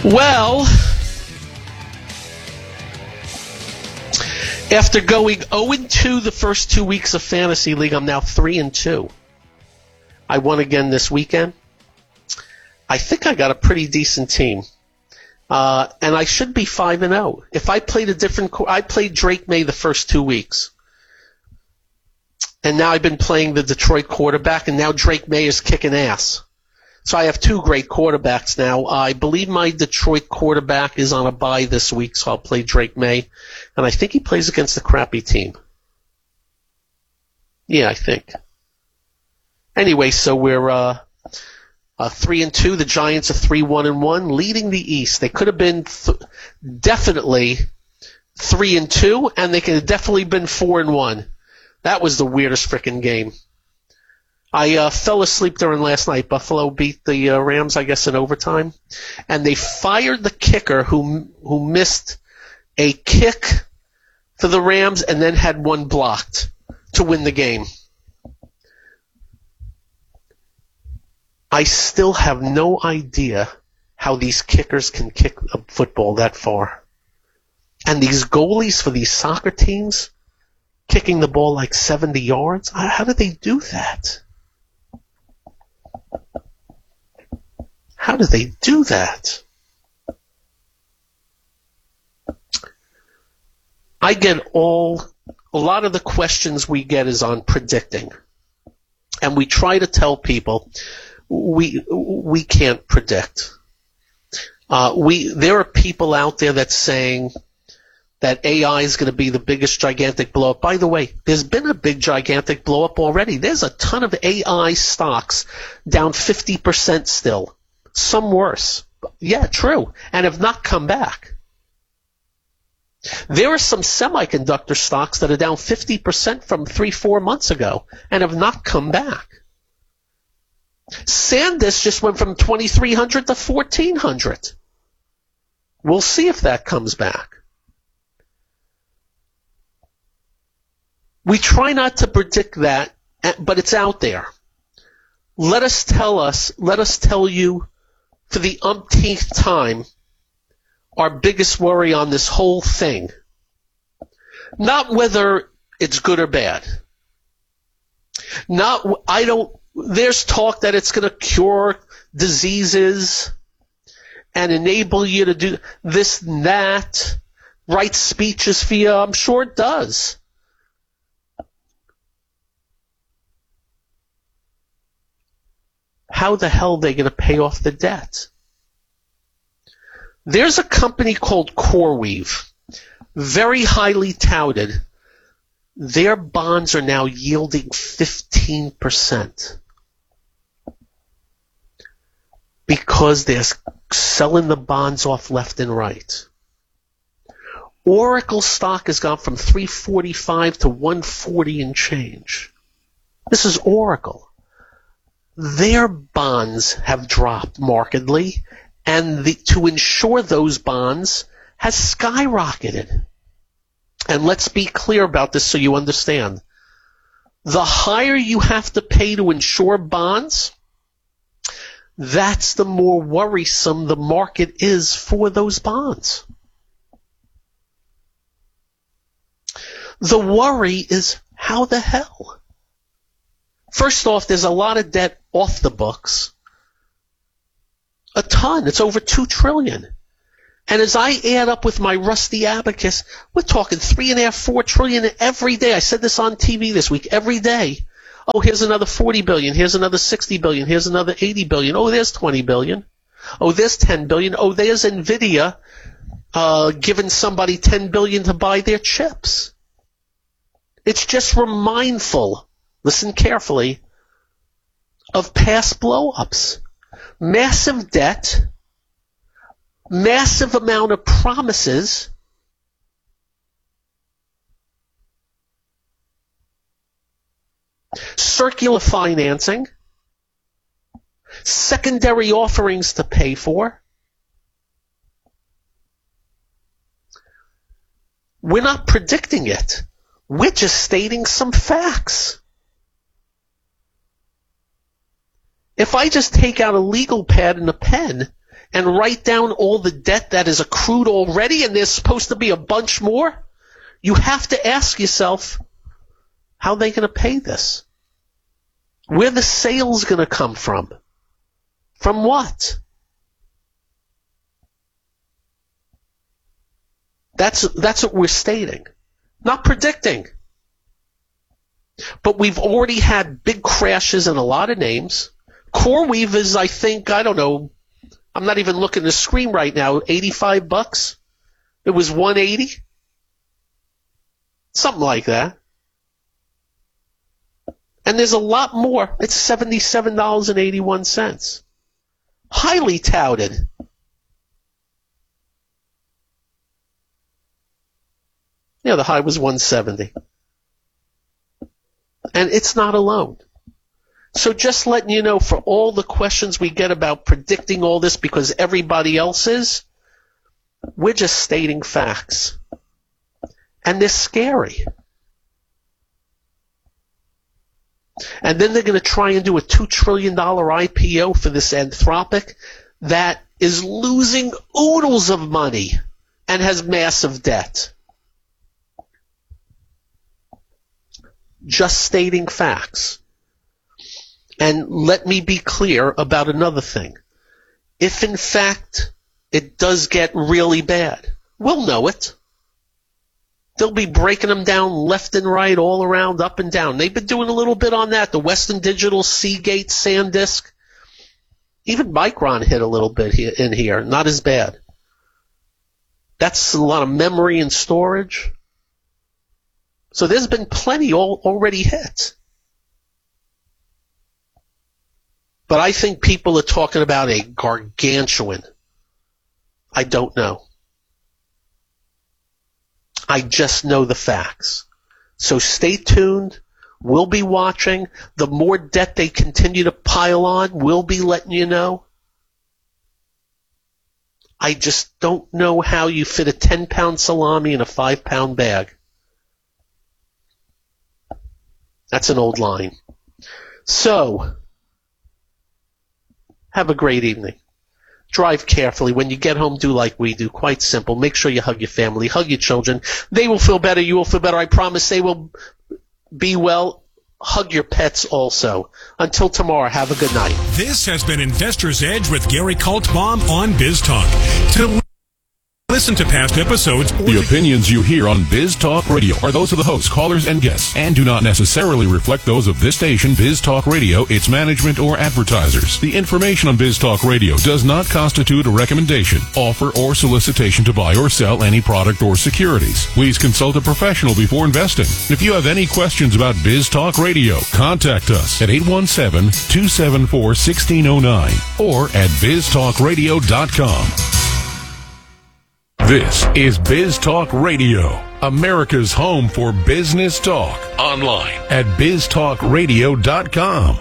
Well, after going 0-2 the first 2 weeks of Fantasy League, I'm now 3-2. I won again this weekend. I think I got a pretty decent team. And I should be 5-0. If I played I played Drake May the first 2 weeks. And now I've been playing the Detroit quarterback, and now Drake May is kicking ass. So I have two great quarterbacks now. I believe my Detroit quarterback is on a bye this week, so I'll play Drake May. And I think he plays against a crappy team. Yeah, I think. Anyway, so we're 3-2. The Giants are 3-1-1, leading the East. They could have been definitely 3-2, and they could have definitely been 4-1. That was the weirdest frickin' game. I fell asleep during last night. Buffalo beat the Rams, I guess, in overtime, and they fired the kicker who missed a kick for the Rams and then had one blocked to win the game. I still have no idea how these kickers can kick a football that far. And these goalies for these soccer teams kicking the ball like 70 yards, how do they do that? How do they do that? A lot of the questions we get is on predicting. And we try to tell people we can't predict. There are people out there that's saying that AI is going to be the biggest gigantic blow-up. By the way, there's been a big gigantic blow-up already. There's a ton of AI stocks down 50% still. Some worse. Yeah, true. And have not come back. There are some semiconductor stocks that are down 50% from 3-4 months ago and have not come back. SanDisk just went from 2,300 to 1,400. We'll see if that comes back. We try not to predict that, but it's out there. Let us tell you for the umpteenth time our biggest worry on this whole thing. Not whether it's good or bad. There's talk that it's going to cure diseases and enable you to do this and that, write speeches for you. I'm sure it does. How the hell are they going to pay off the debt? There's a company called CoreWeave, very highly touted. Their bonds are now yielding 15% because they're selling the bonds off left and right. Oracle stock has gone from 345 to 140 and change. This is Oracle. Their bonds have dropped markedly, and to insure those bonds has skyrocketed. And let's be clear about this so you understand. The higher you have to pay to insure bonds, that's the more worrisome the market is for those bonds. The worry is how the hell? First off, there's a lot of debt off the books. A ton. It's over $2 trillion. And as I add up with my rusty abacus, we're talking $3.5–4 trillion every day. I said this on TV this week. Every day. Oh, here's another $40 billion. Here's another $60 billion. Here's another $80 billion. Oh, there's $20 billion. Oh, there's $10 billion. Oh, there's NVIDIA giving somebody $10 billion to buy their chips. It's just mindful. Listen carefully, of past blow-ups. Massive debt, massive amount of promises, circular financing, secondary offerings to pay for. We're not predicting it. We're just stating some facts. If I just take out a legal pad and a pen and write down all the debt that is accrued already, and there's supposed to be a bunch more, you have to ask yourself, how are they going to pay this? Where the sales going to come from? From what? That's what we're stating. Not predicting. But we've already had big crashes in a lot of names. CoreWeave is, I think, I don't know, I'm not even looking at the screen right now, $85? It was $180? Something like that. And there's a lot more. It's $77.81. Highly touted. Yeah, the high was 170. And it's not alone. So just letting you know, for all the questions we get about predicting all this because everybody else is, we're just stating facts. And they're scary. And then they're going to try and do a $2 trillion IPO for this Anthropic that is losing oodles of money and has massive debt. Just stating facts. And let me be clear about another thing. If in fact it does get really bad, we'll know it. They'll be breaking them down left and right, all around, up and down. They've been doing a little bit on that. The Western Digital, Seagate, SanDisk. Even Micron hit a little bit in here. Not as bad. That's a lot of memory and storage. So there's been plenty already hit. But I think people are talking about a gargantuan. I don't know. I just know the facts. So stay tuned. We'll be watching. The more debt they continue to pile on, we'll be letting you know. I just don't know how you fit a 10-pound salami in a 5-pound bag. That's an old line. So, have a great evening. Drive carefully. When you get home, do like we do. Quite simple. Make sure you hug your family. Hug your children. They will feel better. You will feel better. I promise they will be well. Hug your pets also. Until tomorrow, have a good night. This has been Investor's Edge with Gary Kaltbaum on BizTalk. To listen to past episodes. The opinions you hear on BizTalk Radio are those of the hosts, callers, and guests, and do not necessarily reflect those of this station, BizTalk Radio, its management, or advertisers. The information on BizTalk Radio does not constitute a recommendation, offer, or solicitation to buy or sell any product or securities. Please consult a professional before investing. If you have any questions about BizTalk Radio, contact us at 817-274-1609 or at biztalkradio.com. This is BizTalk Radio, America's home for business talk. Online at biztalkradio.com.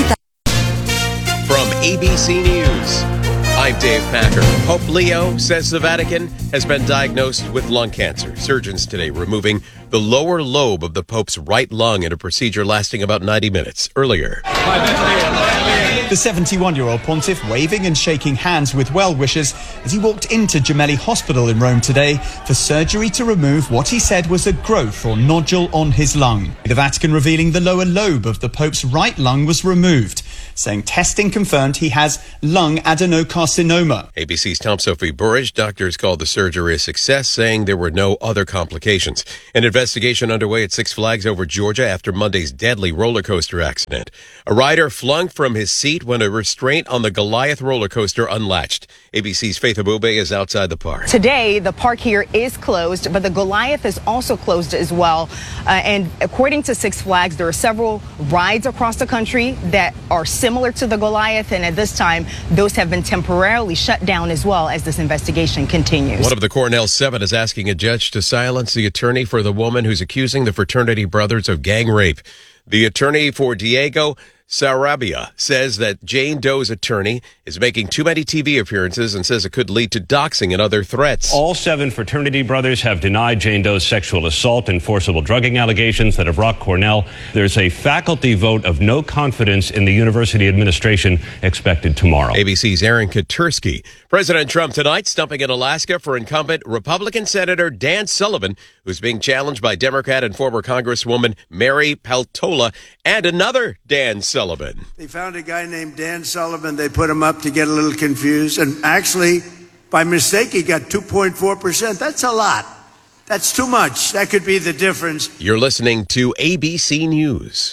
From ABC News, I'm Dave Packer. Pope Leo says the Vatican has been diagnosed with lung cancer. Surgeons today removing the lower lobe of the Pope's right lung in a procedure lasting about 90 minutes. Earlier, the 71-year-old pontiff waving and shaking hands with well-wishers as he walked into Gemelli Hospital in Rome today for surgery to remove what he said was a growth or nodule on his lung. The Vatican revealing the lower lobe of the Pope's right lung was removed, saying testing confirmed he has lung adenocarcinoma. ABC's Tom Sophie Burridge, doctors called the surgery a success, saying there were no other complications. An investigation underway at Six Flags over Georgia after Monday's deadly roller coaster accident. A rider flung from his seat when a restraint on the Goliath roller coaster unlatched. ABC's Faith Abube is outside the park. Today, the park here is closed, but the Goliath is also closed as well. And according to Six Flags, there are several rides across the country that are similar to the Goliath, and at this time, those have been temporarily shut down as well as this investigation continues. One of the Cornell Seven is asking a judge to silence the attorney for the woman who's accusing the fraternity brothers of gang rape. The attorney for Diego Sarabia says that Jane Doe's attorney is making too many TV appearances and says it could lead to doxing and other threats. All 7 fraternity brothers have denied Jane Doe's sexual assault and forcible drugging allegations that have rocked Cornell. There's a faculty vote of no confidence in the university administration expected tomorrow. ABC's Aaron Katursky. President Trump tonight stumping in Alaska for incumbent Republican Senator Dan Sullivan, who's being challenged by Democrat and former Congresswoman Mary Peltola and another Dan Sullivan. They found a guy named Dan Sullivan. They put him up to get a little confused. And actually, by mistake, he got 2.4%. That's a lot. That's too much. That could be the difference. You're listening to ABC News.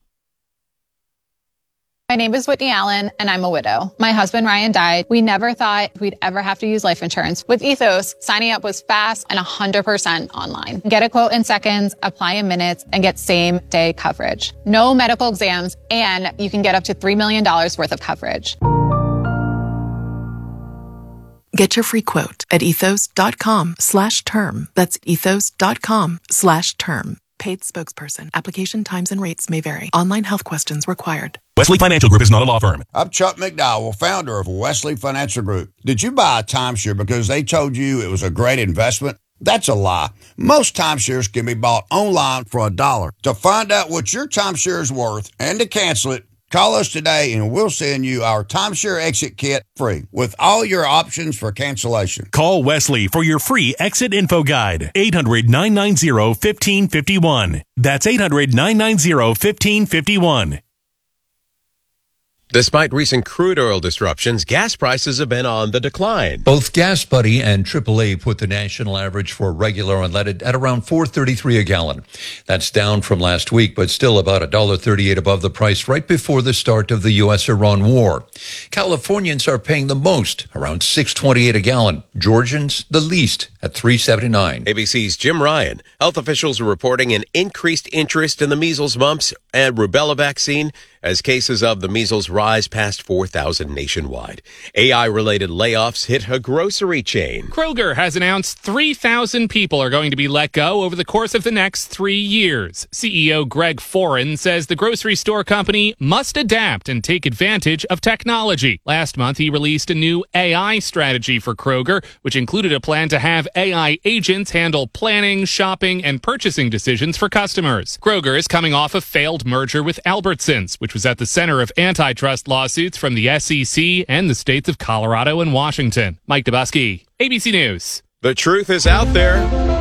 My name is Whitney Allen, and I'm a widow. My husband, Ryan, died. We never thought we'd ever have to use life insurance. With Ethos, signing up was fast and 100% online. Get a quote in seconds, apply in minutes, and get same-day coverage. No medical exams, and you can get up to $3 million worth of coverage. Get your free quote at ethos.com/term. That's ethos.com/term. Paid spokesperson. Application times and rates may vary. Online health questions required. Wesley Financial Group is not a law firm. I'm Chuck McDowell, founder of Wesley Financial Group. Did you buy a timeshare because they told you it was a great investment? That's a lie. Most timeshares can be bought online for $1. To find out what your timeshare is worth and to cancel it, call us today and we'll send you our timeshare exit kit free with all your options for cancellation. Call Wesley for your free exit info guide. 800-990-1551. That's 800-990-1551. Despite recent crude oil disruptions, gas prices have been on the decline. Both GasBuddy and AAA put the national average for regular unleaded at around $4.33 a gallon. That's down from last week, but still about $1.38 above the price right before the start of the U.S.-Iran war. Californians are paying the most, around $6.28 a gallon. Georgians, the least, at $3.79. ABC's Jim Ryan. Health officials are reporting an increased interest in the measles, mumps, and rubella vaccine as cases of the measles rise past 4,000 nationwide. AI-related layoffs hit a grocery chain. Kroger has announced 3,000 people are going to be let go over the course of the next 3 years. CEO Greg Foran says the grocery store company must adapt and take advantage of technology. Last month, he released a new AI strategy for Kroger, which included a plan to have AI agents handle planning, shopping, and purchasing decisions for customers. Kroger is coming off a failed merger with Albertsons, which was at the center of antitrust lawsuits from the SEC and the states of Colorado and Washington. Mike Dubusky, ABC News. The truth is out there.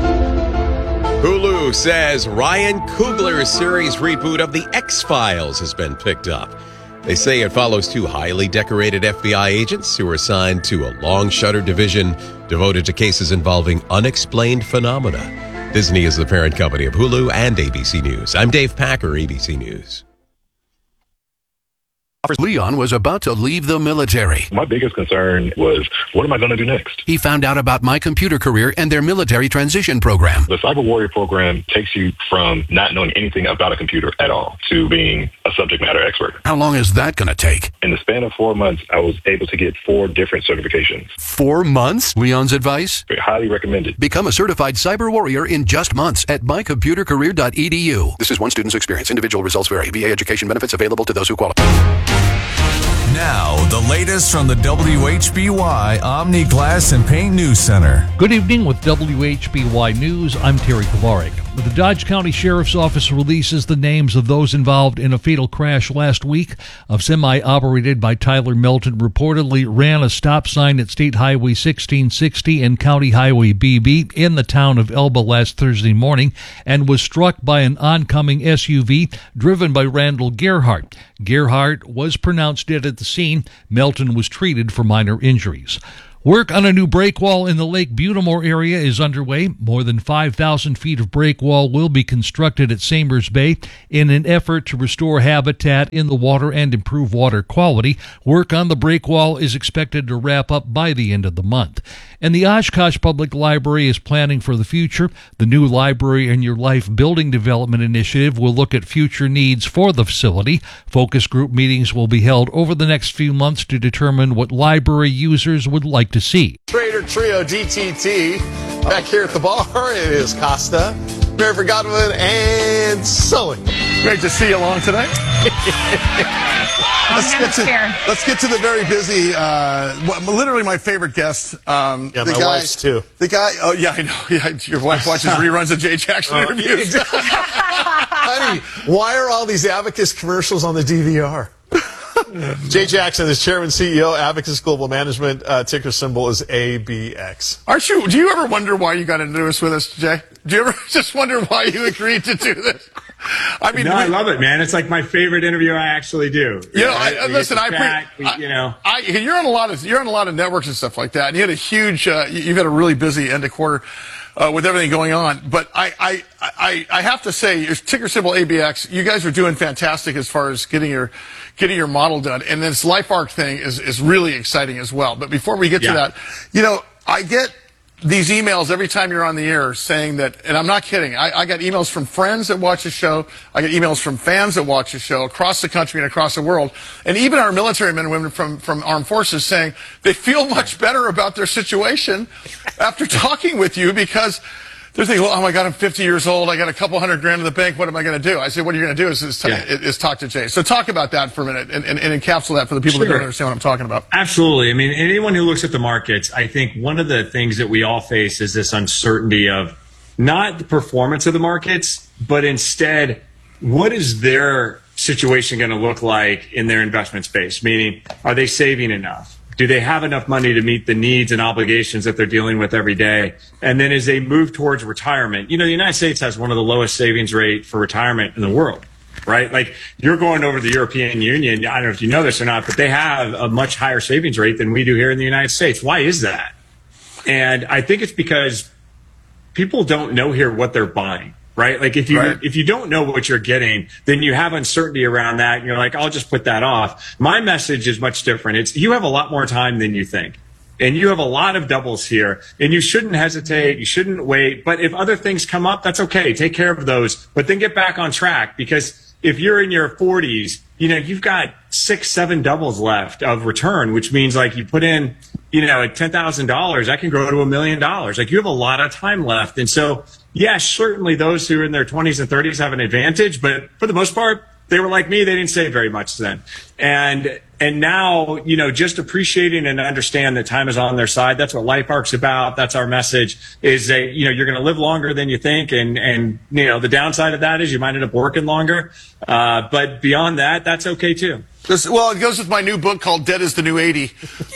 Hulu says Ryan Coogler's series reboot of The X-Files has been picked up. They say it follows 2 highly decorated FBI agents who are assigned to a long-shutter division devoted to cases involving unexplained phenomena. Disney is the parent company of Hulu and ABC News. I'm Dave Packer, ABC News. Leon was about to leave the military. My biggest concern was, what am I going to do next? He found out about My Computer Career and their military transition program. The Cyber Warrior program takes you from not knowing anything about a computer at all to being a subject matter expert. How long is that going to take? In the span of 4 months, I was able to get 4 different certifications. 4 months? Leon's advice? Highly recommended. Become a certified Cyber Warrior in just months at mycomputercareer.edu. This is one student's experience. Individual results vary. VA education benefits available to those who qualify. Now, the latest from the WHBY Omni Glass and Paint News Center. Good evening with WHBY News. I'm Terry Kovarik. The Dodge County Sheriff's Office releases the names of those involved in a fatal crash last week. A semi operated by Tyler Milton reportedly ran a stop sign at State Highway 1660 and County Highway BB in the town of Elba last Thursday morning and was struck by an oncoming SUV driven by Randall Gerhardt. Gerhardt was pronounced dead at the scene. Milton was treated for minor injuries. Work on a new break wall in the Lake Butamore area is underway. More than 5,000 feet of break wall will be constructed at Samers Bay in an effort to restore habitat in the water and improve water quality. Work on the break wall is expected to wrap up by the end of the month. And the Oshkosh Public Library is planning for the future. The new Library in Your Life Building Development Initiative will look at future needs for the facility. Focus group meetings will be held over the next few months to determine what library users would like to see. Trader Trio DTT back here at the bar. It is Costa Mary Godwin, and Sully. Great to see you along today. Let's get to the very busy, literally my favorite guest. My wife's too. The guy, oh yeah, I know. Yeah, your wife watches reruns of Jay Jackson interviews. Honey, why are all these Abacus commercials on the DVR? Jay Jackson is Chairman, CEO, Abacus Global Management. Ticker symbol is ABX. Do you ever wonder why you got into this with us, Jay? Do you ever just wonder why you agreed to do this? I mean, I love it, man. It's like my favorite interview I actually do. You're on a lot of networks and stuff like that, and you had a huge, you've had a really busy end of quarter with everything going on. But I have to say, your ticker symbol ABX, you guys are doing fantastic as far as getting your model done, and this LifeArc thing is really exciting as well. But before we get to that, I get these emails every time you're on the air saying that, and I'm not kidding, I got emails from friends that watch the show, I get emails from fans that watch the show across the country and across the world, and even our military men and women from armed forces saying they feel much better about their situation after talking with you, because they're thinking, well, oh my God, I'm 50 years old, I got a couple $100,000 in the bank, what am I going to do? I said, what you're going to do is talk to Jay. So talk about that for a minute and encapsulate that for the people that don't understand what I'm talking about. Absolutely. I mean, anyone who looks at the markets, I think one of the things that we all face is this uncertainty of not the performance of the markets, but instead, what is their situation going to look like in their investment space? Meaning, are they saving enough? Do they have enough money to meet the needs and obligations that they're dealing with every day? And then as they move towards retirement, the United States has one of the lowest savings rate for retirement in the world, right? Like, you're going over to the European Union. I don't know if you know this or not, but they have a much higher savings rate than we do here in the United States. Why is that? And I think it's because people don't know here what they're buying. Right? Like, if you don't know what you're getting, then you have uncertainty around that, and you're like, I'll just put that off. My message is much different. It's, you have a lot more time than you think. And you have a lot of doubles here, and you shouldn't hesitate. You shouldn't wait. But if other things come up, that's okay. Take care of those, but then get back on track, because if you're in your 40s, you've got 6-7 doubles left of return, which means, like, you put in, at $10,000, that can grow to $1 million. Like, you have a lot of time left. And so, yes, certainly those who are in their 20s and 30s have an advantage, but for the most part, they were like me. They didn't save very much then. And now, just appreciating and understand that time is on their side. That's what LifeArc's about. That's our message, is that, you're going to live longer than you think. And the downside of that is you might end up working longer. But beyond that, that's okay too. Well, it goes with my new book called Dead is the New 80.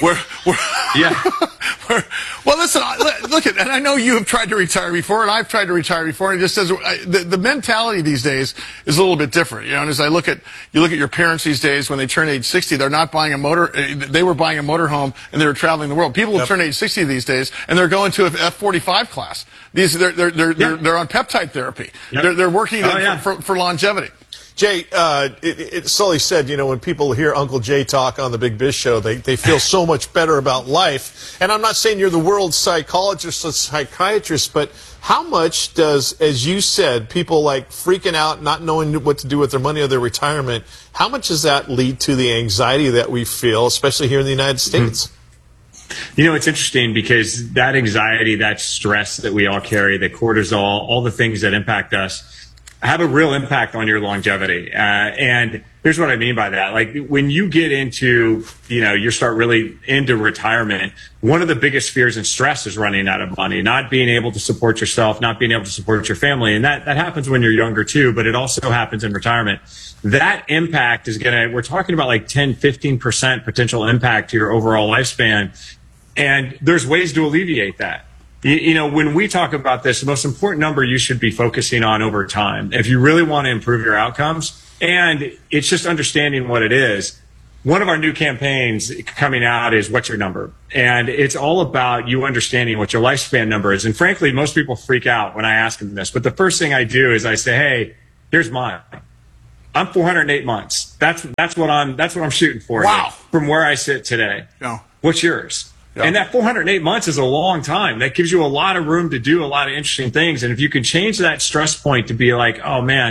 Well, listen, look at, and I know you have tried to retire before, and I've tried to retire before, and it just says the mentality these days is a little bit different. And as you look at your parents these days, when they turn age 60, they're not buying they were buying a motorhome and they were traveling the world. People who turn age 60 these days, and they're going to a F45 class. They're on peptide therapy. They're working for longevity. Jay, Sully said, when people hear Uncle Jay talk on the Big Biz Show, they feel so much better about life. And I'm not saying you're the world's psychologist or psychiatrist, but how much does, as you said, people like freaking out, not knowing what to do with their money or their retirement, how much does that lead to the anxiety that we feel, especially here in the United States? It's interesting, because that anxiety, that stress that we all carry, the cortisol, all the things that impact us, have a real impact on your longevity. And here's what I mean by that. Like, when you get into, you start really into retirement, one of the biggest fears and stress is running out of money, not being able to support yourself, not being able to support your family. And that happens when you're younger too, but it also happens in retirement. That impact is we're talking about like 10, 15% potential impact to your overall lifespan. And there's ways to alleviate that. When we talk about this, the most important number you should be focusing on over time, if you really want to improve your outcomes, and it's just understanding what it is. One of our new campaigns coming out is What's Your Number? And it's all about you understanding what your lifespan number is. And frankly, most people freak out when I ask them this. But the first thing I do is I say, hey, here's mine. I'm 408 months. That's what I'm shooting for. Wow. From where I sit today. Yeah. What's yours? Yeah. And that 408 months is a long time. That gives you a lot of room to do a lot of interesting things. And if you can change that stress point to be like, oh man,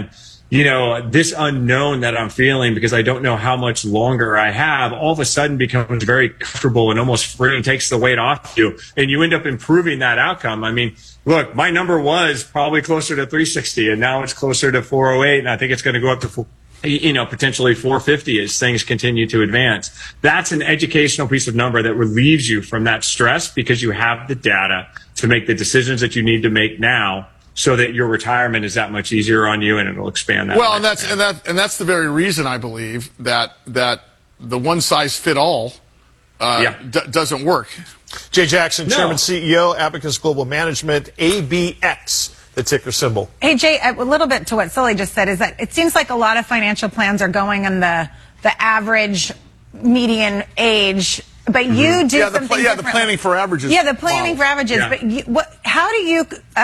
this unknown that I'm feeling because I don't know how much longer I have all of a sudden becomes very comfortable and almost free and takes the weight off you. And you end up improving that outcome. I mean, look, my number was probably closer to 360 and now it's closer to 408. And I think it's going to go up to potentially 450 as things continue to advance. That's an educational piece of number that relieves you from that stress because you have the data to make the decisions that you need to make now, so that your retirement is that much easier on you and it'll expand that. Well, and that's the very reason I believe that the one size fit all doesn't work. Jay Jackson, Chairman, CEO, Abacus Global Management, ABX, the ticker symbol. Hey, Jay, a little bit to what Sully just said is that it seems like a lot of financial plans are going in the average median age. But you do something different. The planning for averages. Yeah, the planning for averages. Yeah. But how do you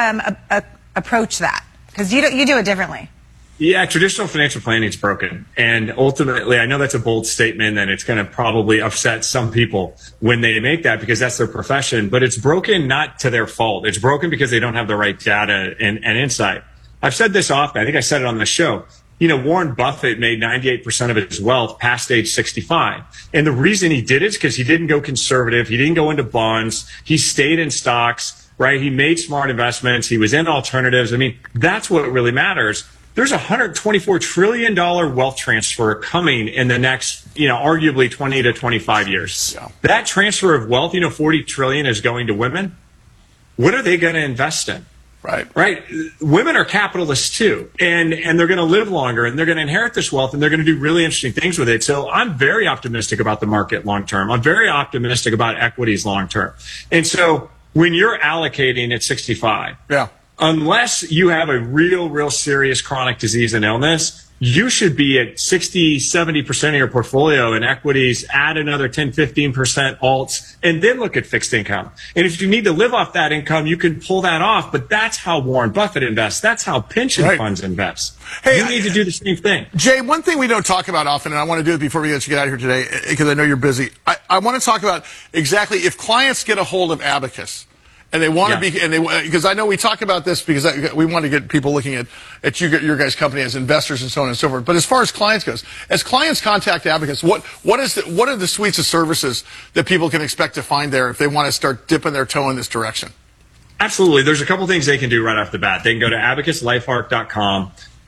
approach that? Because you do it differently. Yeah, traditional financial planning is broken. And ultimately, I know that's a bold statement and it's going to probably upset some people when they make that because that's their profession. But it's broken not to their fault. It's broken because they don't have the right data and insight. I've said this often. I think I said it on the show. Warren Buffett made 98% of his wealth past age 65. And the reason he did it is because he didn't go conservative. He didn't go into bonds. He stayed in stocks, right? He made smart investments. He was in alternatives. I mean, that's what really matters. There's a $124 trillion wealth transfer coming in the next, arguably 20 to 25 years. Yeah. That transfer of wealth, $40 trillion is going to women. What are they going to invest in? Right. Women are capitalists too, and they're going to live longer, and they're going to inherit this wealth, and they're going to do really interesting things with it. So I'm very optimistic about the market long term. I'm very optimistic about equities long term. And so when you're allocating at 65, unless you have a real serious chronic disease and illness, you should be at 60, 70% of your portfolio in equities, add another 10, 15% alts, and then look at fixed income. And if you need to live off that income, you can pull that off. But that's how Warren Buffett invests. That's how pension funds invest. Hey, you need to do the same thing. Jay, one thing we don't talk about often, and I want to do it before we get out of here today, because I know you're busy. I want to talk about exactly if clients get a hold of Abacus, and they want to be, because I know we talk about this because we want to get people looking at your guys' company as investors and so on and so forth. But as far as clients goes, as clients contact Abacus, what are the suites of services that people can expect to find there if they want to start dipping their toe in this direction? Absolutely. There's a couple things they can do right off the bat. They can go to abacuslifearc.com,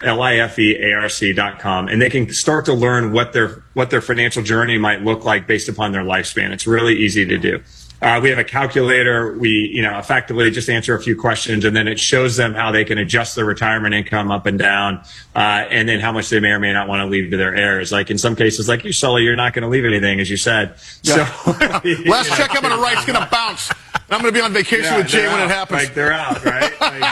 LIFEARC.com, and they can start to learn what their financial journey might look like based upon their lifespan. It's really easy to do. We have a calculator. We, effectively just answer a few questions, and then it shows them how they can adjust their retirement income up and down, and then how much they may or may not want to leave to their heirs. Like in some cases, like you, Sully, you're not going to leave anything, as you said. Yeah. So, last check I'm going to write is going to bounce. I'm going to be on vacation with Jay when it happens. Like they're out, right?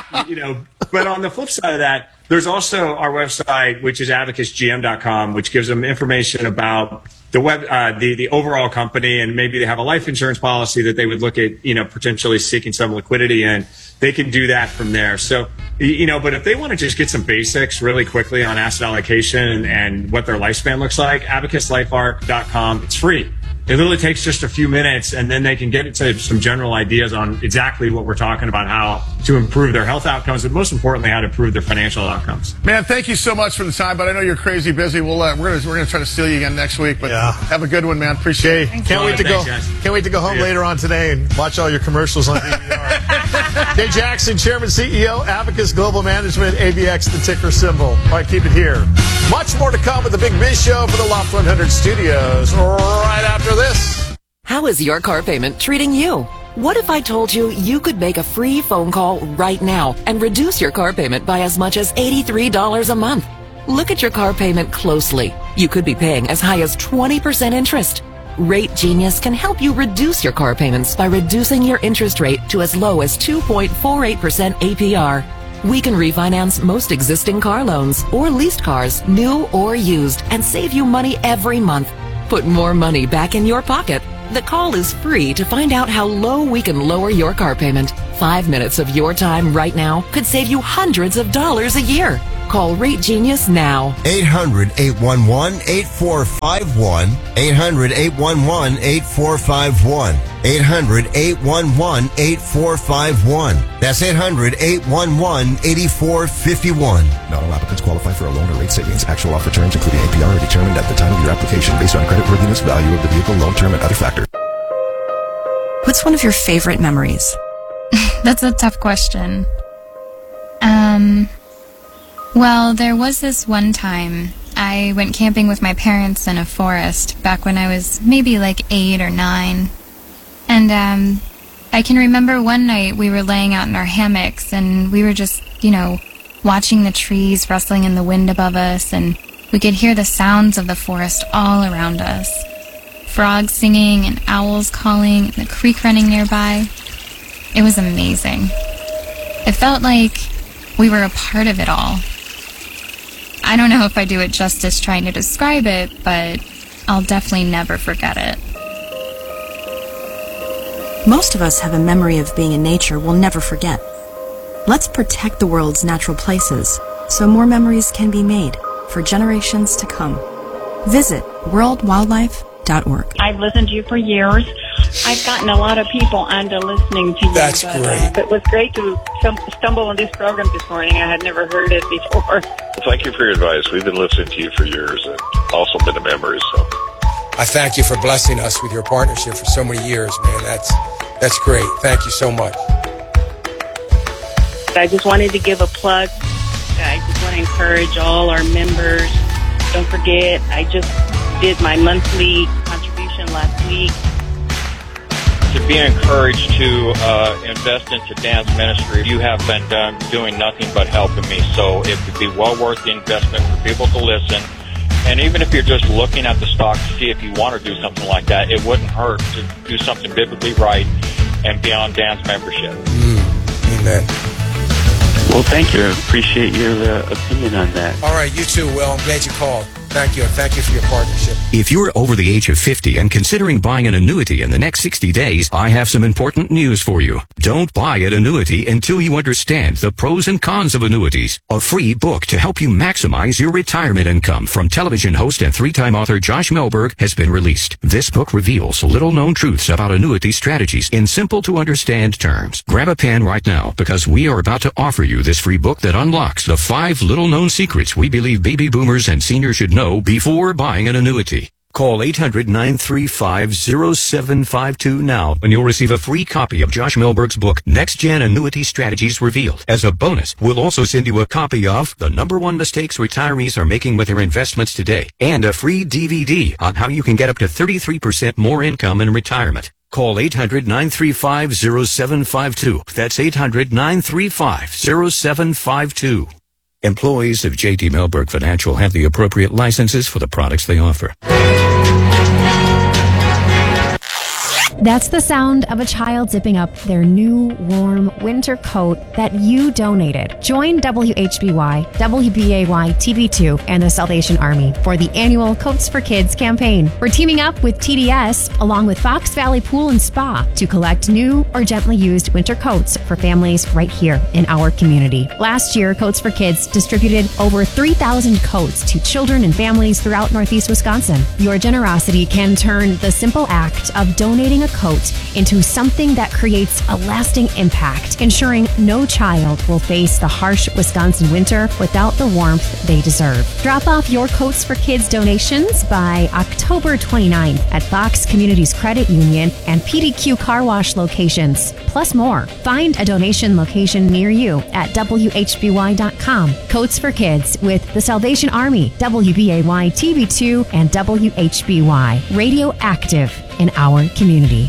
But on the flip side of that, there's also our website, which is abacusgm.com, which gives them information about the overall company, and maybe they have a life insurance policy that they would look at, potentially seeking some liquidity in. They can do that from there. So, but if they want to just get some basics really quickly on asset allocation and what their lifespan looks like, abacuslifearc.com, it's free. It literally takes just a few minutes, and then they can get into some general ideas on exactly what we're talking about, how to improve their health outcomes, but most importantly, how to improve their financial outcomes. Man, thank you so much for the time, but I know you're crazy busy. We're gonna try to steal you again next week, but have a good one, man. Appreciate it. Can't wait to go home later on today and watch all your commercials on DVR. Jay Jackson, Chairman, CEO, Abacus Global Management, ABX, the ticker symbol. All right, keep it here. Much more to come with the Big Biz Show for the Loft 100 Studios right after this. How is your car payment treating you? What if I told you you could make a free phone call right now and reduce your car payment by as much as $83 a month? Look at your car payment closely. You could be paying as high as 20% interest. Rate Genius can help you reduce your car payments by reducing your interest rate to as low as 2.48% APR. We can refinance most existing car loans or leased cars, new or used, and save you money every month. Put more money back in your pocket. The call is free to find out how low we can lower your car payment. 5 minutes of your time right now could save you hundreds of dollars a year. Call Rate Genius now. 800-811-8451. 800-811-8451. 800-811-8451. That's 800-811-8451. Not all applicants qualify for a loan or rate savings. Actual offer terms, including APR, are determined at the time of your application based on creditworthiness, value of the vehicle, loan term, and other factors. What's one of your favorite memories? That's a tough question. Well, there was this one time I went camping with my parents in a forest back when I was maybe like 8 or 9. And, I can remember one night we were laying out in our hammocks and we were just, watching the trees rustling in the wind above us, and we could hear the sounds of the forest all around us. Frogs singing and owls calling and the creek running nearby. It was amazing. It felt like we were a part of it all. I don't know if I do it justice trying to describe it, but I'll definitely never forget it. Most of us have a memory of being in nature we'll never forget. Let's protect the world's natural places so more memories can be made for generations to come. Visit worldwildlife.org. I've listened to you for years. I've gotten a lot of people onto listening to you. That's great. It was great to stumble on this program this morning. I had never heard it before. Thank you for your advice. We've been listening to you for years and also been a memory. So I thank you for blessing us with your partnership for so many years, man. That's great. Thank you so much. I just wanted to give a plug. I just want to encourage all our members. Don't forget, I just did my monthly contribution last week. To be encouraged to invest into Dan's ministry. You have been doing nothing but helping me, so it would be well worth the investment for people to listen. And even if you're just looking at the stock to see if you want to do something like that, it wouldn't hurt to do something biblically right and be on Dan's membership. Amen. Well, thank you. I appreciate your opinion on that. All right, you too, Will. I'm glad you called. Thank you. Thank you for your partnership. If you're over the age of 50 and considering buying an annuity in the next 60 days, I have some important news for you. Don't buy an annuity until you understand the pros and cons of annuities. A free book to help you maximize your retirement income from television host and 3-time author Josh Melberg has been released. This book reveals little-known truths about annuity strategies in simple-to-understand terms. Grab a pen right now because we are about to offer you this free book that unlocks the 5 little-known secrets we believe baby boomers and seniors should know before buying an annuity. Call 800-935-0752 now and you'll receive a free copy of Josh Melberg's book, Next Gen Annuity Strategies Revealed. As a bonus, we'll also send you a copy of The #1 Mistakes Retirees Are Making with Their Investments Today and a free DVD on how you can get up to 33% more income in retirement. Call 800-935-0752. That's 800-935-0752. Employees of J.D. Melberg Financial have the appropriate licenses for the products they offer. That's the sound of a child zipping up their new, warm winter coat that you donated. Join WHBY, WBAY TV2, and the Salvation Army for the annual Coats for Kids campaign. We're teaming up with TDS, along with Fox Valley Pool and Spa, to collect new or gently used winter coats for families right here in our community. Last year, Coats for Kids distributed over 3,000 coats to children and families throughout Northeast Wisconsin. Your generosity can turn the simple act of donating a coat into something that creates a lasting impact, ensuring no child will face the harsh Wisconsin winter without the warmth they deserve. Drop off your Coats for Kids donations by October 29th at Fox Communities Credit Union and PDQ Car Wash locations, plus more. Find a donation location near you at WHBY.com. Coats for Kids with the Salvation Army, WBAY TV2, and WHBY. Radio active in our community.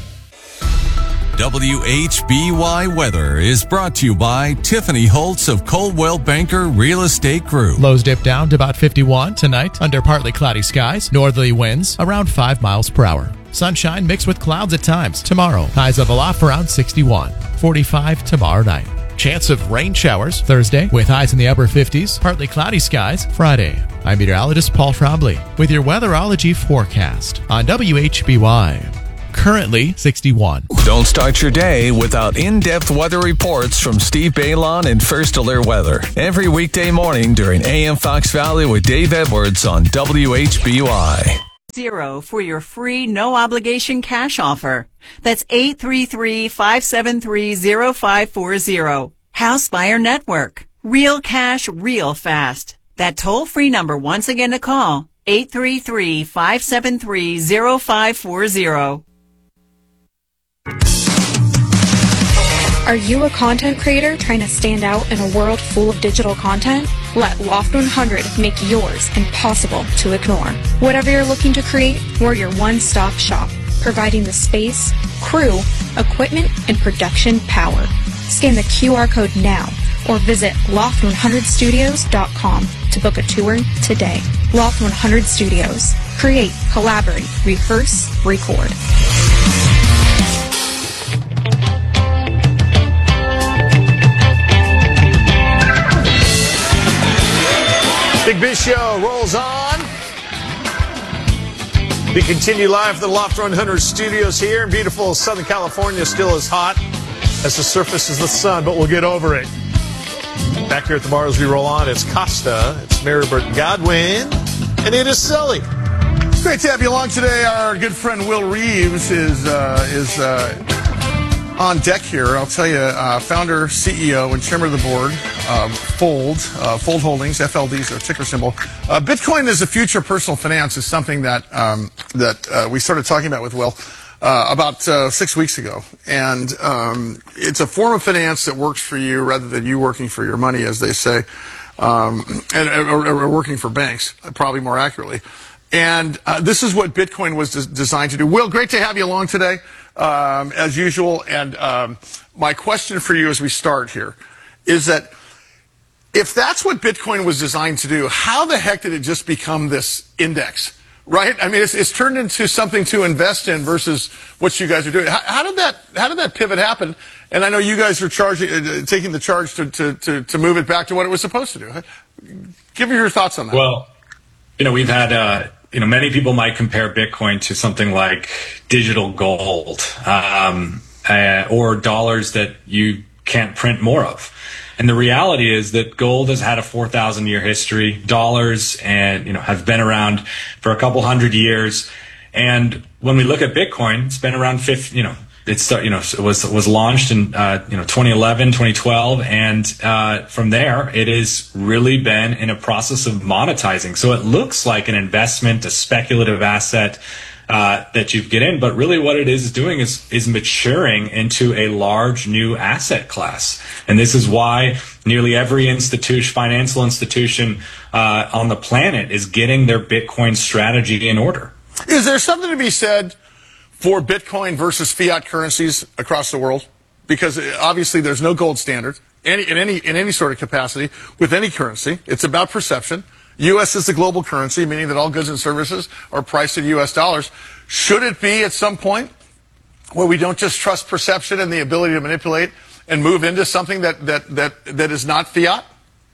WHBY Weather is brought to you by Tiffany Holtz of Coldwell Banker Real Estate Group. Lows dip down to about 51 tonight under partly cloudy skies. Northerly winds around 5 miles per hour. Sunshine mixed with clouds at times. Tomorrow, highs level off around 61. 45 tomorrow night. Chance of rain showers Thursday with highs in the upper 50s. Partly cloudy skies Friday. I'm meteorologist Paul Trombley with your weatherology forecast on WHBY. currently 61. Don't start your day without in-depth weather reports from Steve Balon and First Alert Weather. Every weekday morning during AM Fox Valley with Dave Edwards on WHBY. 0 for your free no-obligation cash offer. That's 833-573-0540. House Buyer Network. Real cash, real fast. That toll-free number once again to call, 833-573-0540. Are you a content creator trying to stand out in a world full of digital content? Let Loft 100 make yours impossible to ignore. Whatever you're looking to create, we're your one-stop shop, providing the space, crew, equipment, and production power. Scan the QR code now or visit loft100studios.com to book a tour today. Loft 100 Studios. Create, collaborate, rehearse, record. Big Biz Show rolls on. We continue live from the Loft 100 studios here in beautiful Southern California. Still as hot as the surface is the sun, but we'll get over it. Back here at the bar as we roll on, it's Costa, it's Maribert Godwin, and it is Sully. Great to have you along today. Our good friend Will Reeves is on deck here. I'll tell you, founder, CEO, and chairman of the board, Fold Holdings, FLD is their ticker symbol. Bitcoin as the future of personal finance is something that we started talking about with Will about 6 weeks ago. And it's a form of finance that works for you rather than you working for your money, as they say, or working for banks, probably more accurately. And this is what Bitcoin was designed to do. Will, great to have you along today, as usual. And my question for you as we start here is that if that's what Bitcoin was designed to do, how the heck did it just become this index, right? I mean, it's turned into something to invest in versus what you guys are doing. How did that pivot happen? And I know you guys are taking the charge to move it back to what it was supposed to do. Give me your thoughts on that. Well, we've had, many people might compare Bitcoin to something like digital gold, or dollars that you can't print more of. And the reality is that gold has had a 4,000-year history. Dollars have been around for a couple hundred years. And when we look at Bitcoin, it's been around it was launched in 2011, 2012, and from there it has really been in a process of monetizing. So it looks like an investment, a speculative asset that you get in, but really what it is doing is maturing into a large new asset class. And this is why nearly every financial institution on the planet is getting their Bitcoin strategy in order. Is there something to be said for Bitcoin versus fiat currencies across the world? Because obviously there's no gold standard in any sort of capacity with any currency. It's about perception. U.S. is the global currency, meaning that all goods and services are priced in U.S. dollars. Should it be at some point where we don't just trust perception and the ability to manipulate and move into something that is not fiat?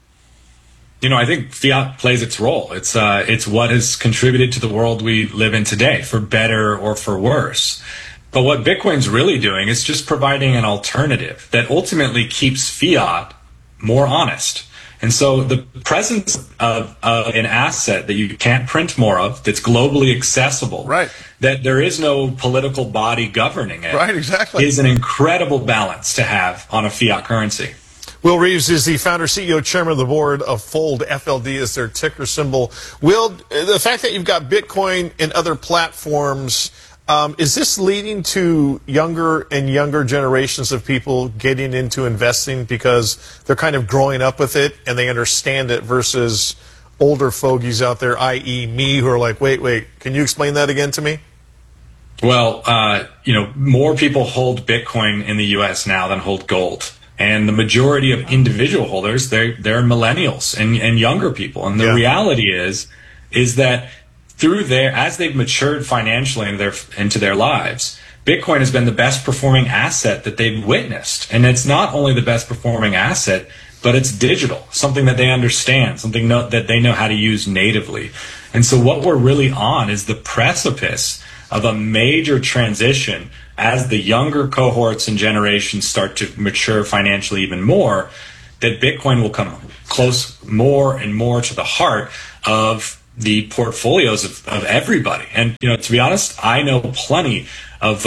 I think fiat plays its role. It's what has contributed to the world we live in today, for better or for worse. But what Bitcoin's really doing is just providing an alternative that ultimately keeps fiat more honest. And so the presence of an asset that you can't print more of, that's globally accessible, right, that there is no political body governing it, right, exactly, is an incredible balance to have on a fiat currency. Will Reeves is the founder, CEO, chairman of the board of Fold. FLD is their ticker symbol. Will, the fact that you've got Bitcoin and other platforms, is this leading to younger and younger generations of people getting into investing because they're kind of growing up with it and they understand it versus older fogies out there, i.e. me, who are like, wait, can you explain that again to me? Well, more people hold Bitcoin in the U.S. now than hold gold. And the majority of individual holders, they're millennials and younger people. And the reality is that as they've matured financially into their lives, Bitcoin has been the best performing asset that they've witnessed. And it's not only the best performing asset, but it's digital, something that they understand, something that they know how to use natively. And so what we're really on is the precipice of a major transition as the younger cohorts and generations start to mature financially even more, that Bitcoin will come close more and more to the heart of the portfolios of everybody. And, to be honest, I know plenty of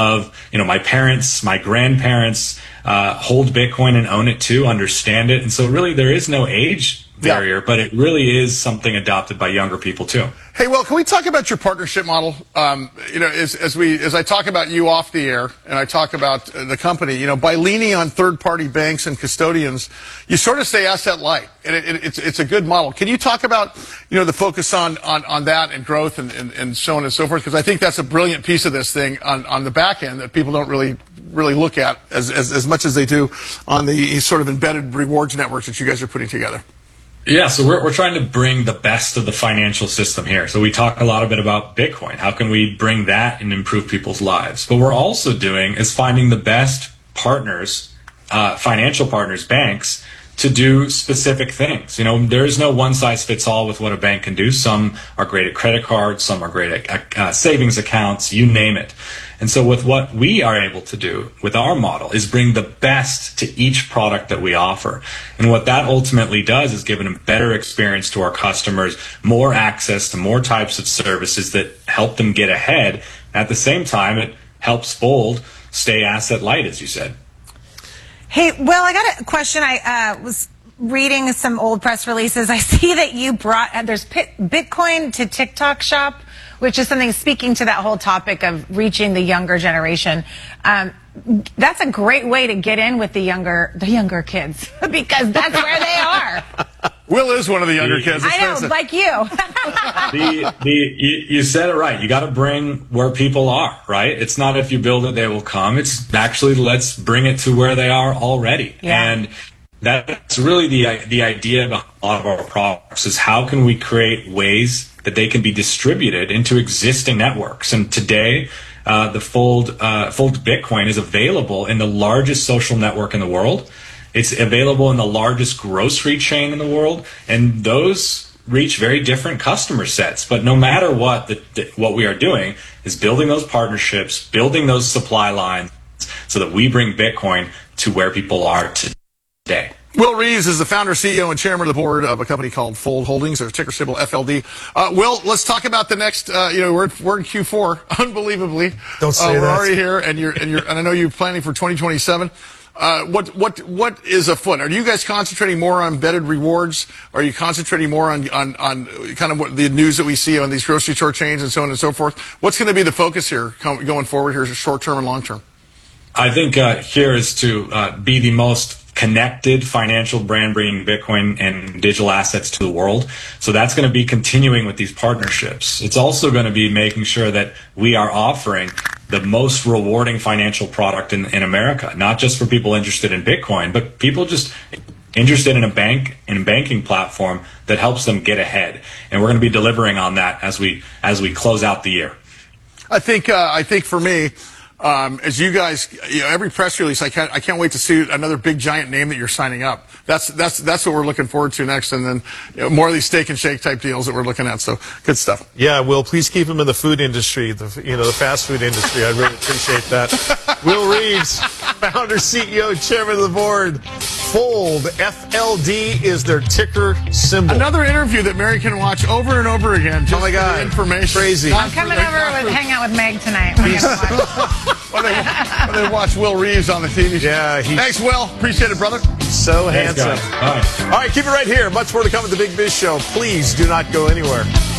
my parents, my grandparents hold Bitcoin and own it too, understand it. And so really there is no age barrier, but it really is something adopted by younger people too. Hey, Will, can we talk about your partnership model? As I talk about you off the air and I talk about the company, by leaning on third-party banks and custodians, you sort of stay asset light, and it's a good model. Can you talk about, the focus on that and growth and so on and so forth? Because I think that's a brilliant piece of this thing on the back end that people don't really look at as much as they do on the sort of embedded rewards networks that you guys are putting together. Yeah, so we're trying to bring the best of the financial system here. So we talk a lot bit about Bitcoin. How can we bring that and improve people's lives? But we're also doing is finding the best partners, financial partners, banks, to do specific things. There is no one size fits all with what a bank can do. Some are great at credit cards, some are great at savings accounts, you name it. And so with what we are able to do with our model is bring the best to each product that we offer. And what that ultimately does is give a better experience to our customers, more access to more types of services that help them get ahead. At the same time, it helps Fold stay asset light, as you said. Hey, Will, I got a question. I was reading some old press releases. I see that you brought, there's Bitcoin to TikTok Shop, which is something speaking to that whole topic of reaching the younger generation. That's a great way to get in with the younger kids because that's where they are. Will is one of the younger kids. I know, like you. You said it right. You got to bring where people are, right? It's not if you build it, they will come. It's actually let's bring it to where they are already. Yeah. And that's really the idea behind a lot of our products is how can we create ways that they can be distributed into existing networks. And today, the Fold Bitcoin is available in the largest social network in the world. It's available in the largest grocery chain in the world, and those reach very different customer sets. But no matter what, what we are doing is building those partnerships, building those supply lines so that we bring Bitcoin to where people are today. Will Reeves is the founder, CEO, and chairman of the board of a company called Fold Holdings, or ticker symbol FLD. Will, let's talk about the next. We're in Q4, unbelievably. Don't say that. We're already here, and I know you're planning for 2027. What is afoot? Are you guys concentrating more on embedded rewards? Are you concentrating more on kind of what the news that we see on these grocery store chains and so on and so forth? What's going to be the focus here going forward here, short term and long term? I think here is to be the most connected financial brand, bringing Bitcoin and digital assets to the world. So that's going to be continuing with these partnerships. It's also going to be making sure that we are offering the most rewarding financial product in America, not just for people interested in Bitcoin, but people just interested in a banking platform that helps them get ahead. And we're going to be delivering on that as we close out the year. I think for me, as you guys, every press release, I can't wait to see another big giant name that you're signing up. That's what we're looking forward to next, and then more of these steak and shake type deals that we're looking at. So good stuff. Yeah, Will, please keep him in the food industry, the fast food industry. I really appreciate that. Will Reeves, founder, CEO, chairman of the board. Fold, FLD is their ticker symbol. Another interview that Mary can watch over and over again. Just oh my God, information. Crazy. I'm coming over and hang out with Meg tonight. When they watch Will Reeves on the TV show. Yeah, thanks, Will. Appreciate it, brother. So handsome. All right, keep it right here. Much more to come at the Big Biz Show. Please do not go anywhere.